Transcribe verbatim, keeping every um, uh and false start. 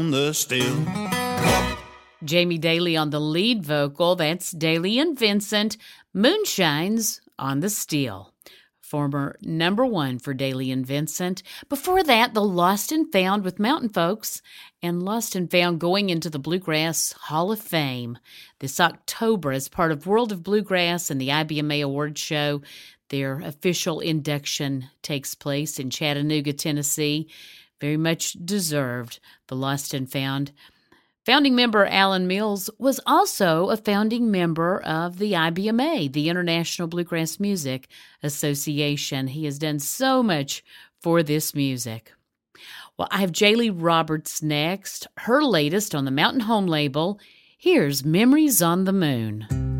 the still. Jamie Daly on the lead vocal. That's Daly and Vincent. Moonshines on the steel. Former number one for Daly and Vincent. Before that, the Lost and Found with Mountain Folks, and Lost and Found going into the Bluegrass Hall of Fame this October as part of World of Bluegrass and the I B M A Awards Show. Their official induction takes place in Chattanooga, Tennessee. Very much deserved, the Lost and Found. Founding member Alan Mills was also a founding member of the I B M A, the International Bluegrass Music Association. He has done so much for this music. Well, I have Jaylee Roberts next, her latest on the Mountain Home label. Here's Memories on the Moon.